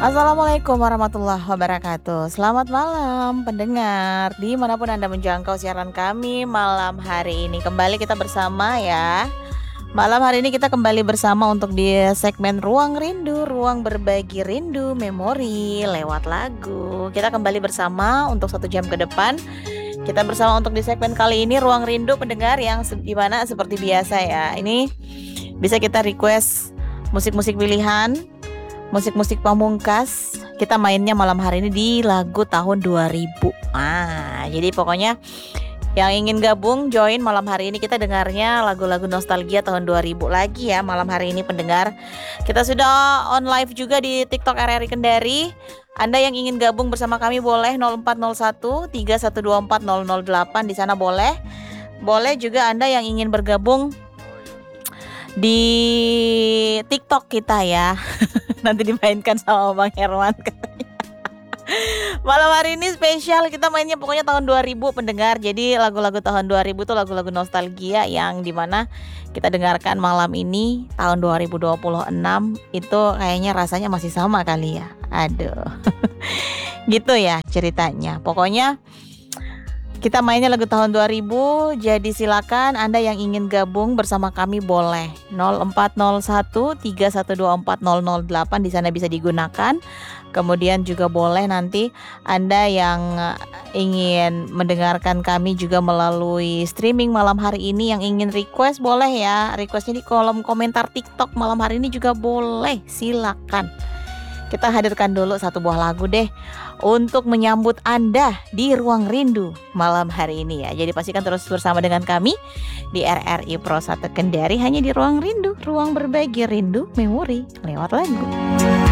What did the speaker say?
Assalamualaikum warahmatullahi wabarakatuh. Selamat malam pendengar, dimanapun Anda menjangkau siaran kami malam hari ini. Kembali kita bersama ya. Malam hari ini kita kembali bersama untuk di segmen Ruang Rindu, ruang berbagi rindu, memori lewat lagu. Kita kembali bersama untuk 1 jam ke depan. Kita bersama untuk di segmen kali ini Ruang Rindu pendengar yang dimana seperti biasa ya. Ini bisa kita request musik-musik pilihan, musik-musik pamungkas. Kita mainnya malam hari ini di lagu tahun 2000. Jadi pokoknya yang ingin gabung join malam hari ini, kita dengarnya lagu-lagu nostalgia tahun 2000 lagi ya malam hari ini pendengar. Kita sudah on live juga di TikTok RRI Kendari. Anda yang ingin gabung bersama kami boleh 0401 3124 008 di sana boleh. Boleh juga Anda yang ingin bergabung di TikTok kita ya. Nanti dimainkan sama Bang Herman katanya. Malam hari ini spesial, kita mainnya pokoknya tahun 2000 pendengar. Jadi lagu-lagu tahun 2000 tuh lagu-lagu nostalgia yang dimana kita dengarkan malam ini tahun 2026. Itu kayaknya rasanya masih sama kali ya. Aduh. Gitu ya ceritanya. Pokoknya kita mainnya lagu tahun 2000. Jadi silakan Anda yang ingin gabung bersama kami boleh 0401 3124 008 di sana bisa digunakan. Kemudian juga boleh nanti Anda yang ingin mendengarkan kami juga melalui streaming malam hari ini, yang ingin request boleh ya. Requestnya di kolom komentar TikTok malam hari ini juga boleh, silakan. Kita hadirkan dulu satu buah lagu deh untuk menyambut Anda di Ruang Rindu malam hari ini ya. Jadi pastikan terus bersama dengan kami di RRI Pro 1 Kendari, hanya di Ruang Rindu, ruang berbagi rindu, memori lewat lagu.